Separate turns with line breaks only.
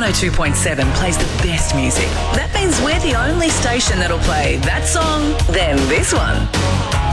102.7 plays the best music. That means we're the only station that'll play that song, then this one.